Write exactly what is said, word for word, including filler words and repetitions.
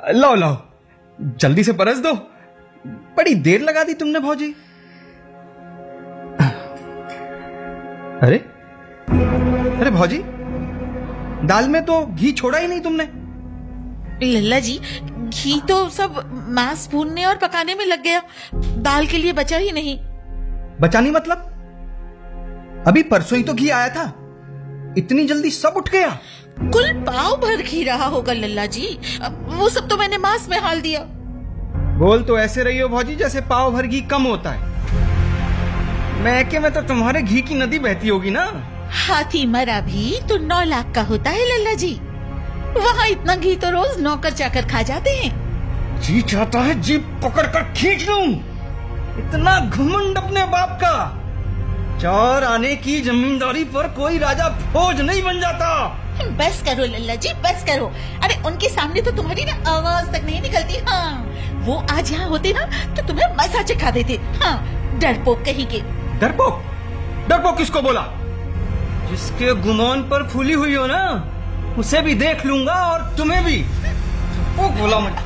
लाओ लाओ, जल्दी से परस दो। बड़ी देर लगा दी तुमने भौजी। अरे अरे भौजी, दाल में तो घी छोड़ा ही नहीं तुमने। लल्ला जी, घी तो सब मांस भूनने और पकाने में लग गया, दाल के लिए बचा ही नहीं। बचा नहीं मतलब? अभी परसों ही तो घी आया था, इतनी जल्दी सब उठ गया? कुल पाव भर घी रहा होगा लल्ला जी, वो सब तो मैंने मांस में हाल दिया। बोल तो ऐसे रही हो भौजी जैसे पाव भर घी कम होता है। मैके में तो तुम्हारे घी की नदी बहती होगी ना। हाथी मरा भी तो नौ लाख का होता है लल्ला जी, वहाँ इतना घी तो रोज नौकर चाकर खा जाते हैं। जी चाहता है जीभ पकड़ कर खींच लूं, इतना घमंड अपने बाप का। चार आने की जमींदारी पर कोई राजा फौज नहीं बन जाता। बस करो लल्ला जी, बस करो। अरे उनके सामने तो तुम्हारी ना आवाज तक नहीं निकलती। हाँ, वो आज यहाँ होते ना तो तुम्हें मजा चखा देते। हाँ, डरपोक कहीं के। डरपोक? डरपोक किसको बोला? जिसके गुमान पर फूली हुई हो ना, उसे भी देख लूंगा और तुम्हें भी। वो बोला मैं।